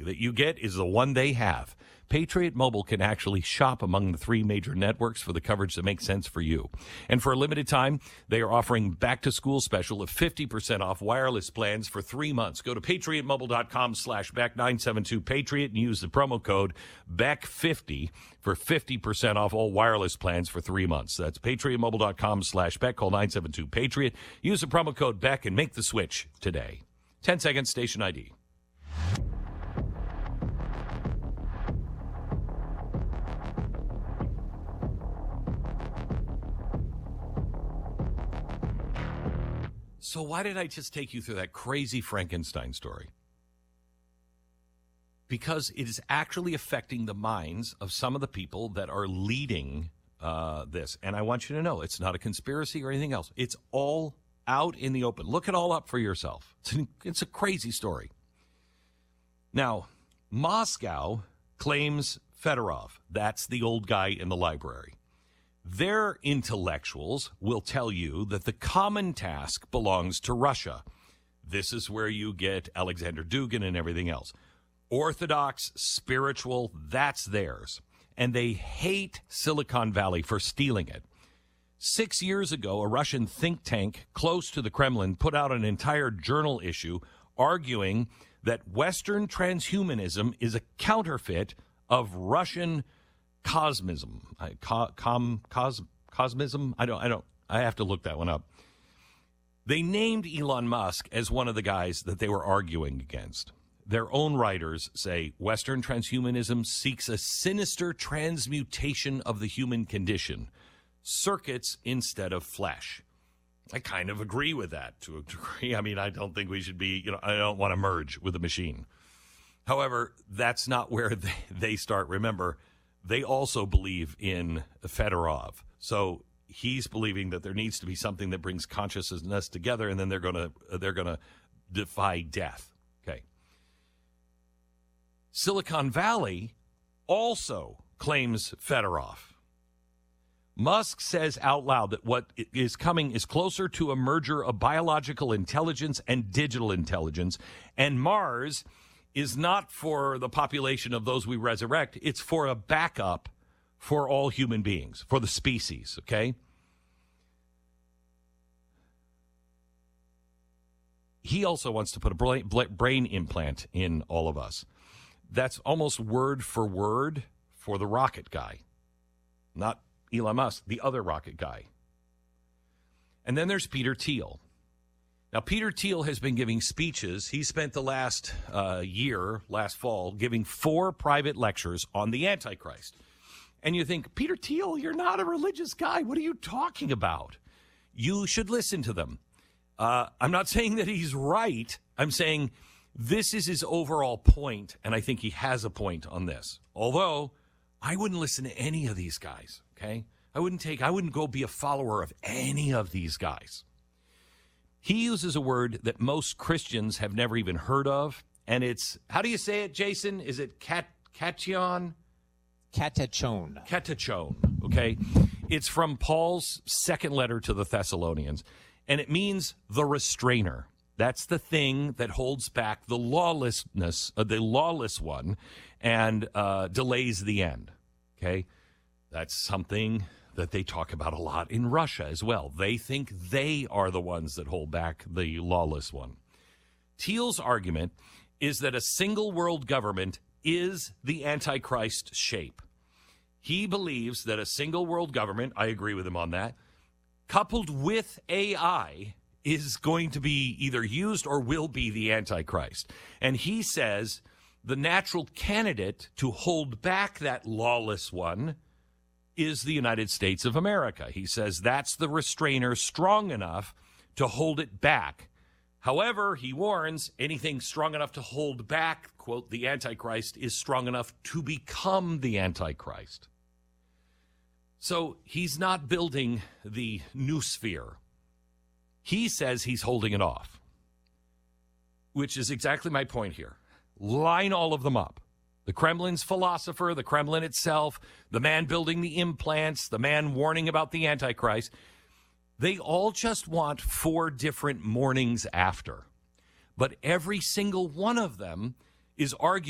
that you get is the one they have. Patriot Mobile can actually shop among the 3 major networks for the coverage that makes sense for you. And for a limited time, they are offering back-to-school special of 50% off wireless plans for 3 months. Go to patriotmobile.com/Beck972Patriot and use the promo code BECK50 for 50% off all wireless plans for 3 months. That's patriotmobile.com/Beck. Call 972-PATRIOT. Use the promo code BECK and make the switch today. 10 seconds, station ID. So why did I just take you through that crazy Frankenstein story? Because it is actually affecting the minds of some of the people that are leading this. And I want you to know it's not a conspiracy or anything else. It's all out in the open. Look it all up for yourself. It's a crazy story. Now, Moscow claims Fedorov. That's the old guy in the library. Their intellectuals will tell you that the common task belongs to Russia. This is where you get Alexander Dugin and everything else. Orthodox, spiritual, that's theirs. And they hate Silicon Valley for stealing it. 6 years ago, a Russian think tank close to the Kremlin put out an entire journal issue arguing that Western transhumanism is a counterfeit of Russian cosmism. Cosmism? I have to look that one up. They named Elon Musk as one of the guys that they were arguing against. Their own writers say Western transhumanism seeks a sinister transmutation of the human condition, circuits instead of flesh. I kind of agree with that to a degree. I mean, I don't think we should be, I don't want to merge with the machine. However, that's not where they start. Remember, they also believe in Fedorov. So he's believing that there needs to be something that brings consciousness together, and then they're going to defy death. Okay. Silicon Valley also claims Fedorov. Musk says out loud that what is coming is closer to a merger of biological intelligence and digital intelligence, and Mars is not for the population of those we resurrect. It's for a backup for all human beings, for the species, okay? He also wants to put a brain implant in all of us. That's almost word for word for the rocket guy. Not Elon Musk, the other rocket guy. And then there's Peter Thiel. Now, Peter Thiel has been giving speeches. He spent the last fall, giving 4 private lectures on the Antichrist. And you think, Peter Thiel, you're not a religious guy. What are you talking about? You should listen to them. I'm not saying that he's right. I'm saying this is his overall point, and I think he has a point on this. Although, I wouldn't listen to any of these guys, okay? I wouldn't go be a follower of any of these guys. He uses a word that most Christians have never even heard of, and it's, how do you say it, Jason? Is it catechon? Catechone. Catechone, okay? It's from Paul's second letter to the Thessalonians, and it means the restrainer. That's the thing that holds back the lawlessness, the lawless one, and delays the end, okay? That's something that they talk about a lot in Russia as well. They think they are the ones that hold back the lawless one. Thiel's argument is that a single world government is the Antichrist shape. He believes that a single world government, I agree with him on that, coupled with AI is going to be either used or will be the Antichrist. And he says the natural candidate to hold back that lawless one is the United States of America. He says that's the restrainer strong enough to hold it back. However, he warns anything strong enough to hold back, quote, the Antichrist is strong enough to become the Antichrist. So he's not building the new sphere. He says he's holding it off, which is exactly my point here. Line all of them up. The Kremlin's philosopher, the Kremlin itself, the man building the implants, the man warning about the Antichrist, they all just want 4 different mornings after. But every single one of them is arguing